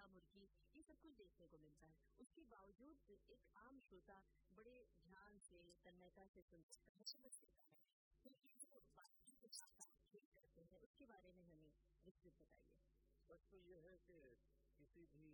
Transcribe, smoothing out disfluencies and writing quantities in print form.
मुर्गी, ये सब कुछ देखने को मिलता है। उसके बावजूद एक आम श्रोता बड़े ध्यान से, तन्मयता से सुनता है, समझ लेता है। तो ये जो बातचीत के साथ आप खेल करते हैं, उसके बारे में हमें विस्तृत बताइए। बस तो ये है कि किसी भी